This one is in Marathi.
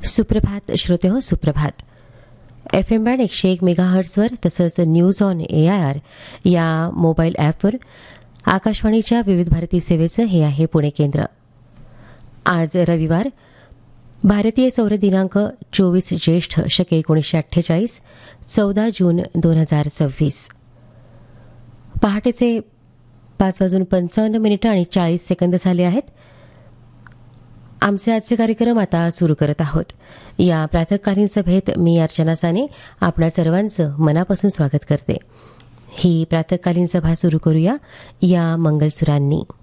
सुप्रभात श्रोते हो, सुप्रभात. FM बँड 101 मेगाहर्ट्झवर तसंच न्यूज ऑन AIR या मोबाईल ॲपवर आकाशवाणीच्या विविध भारती सेवेचं हे आहे पुणे केंद्र. आज रविवार, भारतीय सौर दिनांक 24 ज्येष्ठ शके 1948, 14 जून 2026. पहाटेचे 5:55 आणि 40 सेकंद झाले आहेत. आमचे आजचे कार्यक्रम आता सुरू करत आहोत. या प्रातःकालीन सभेत मी अर्चना साने आपणा सर्वांचं मनापासून स्वागत करते. ही प्रातःकालीन सभा सुरू करूया या मंगलसुरांनी.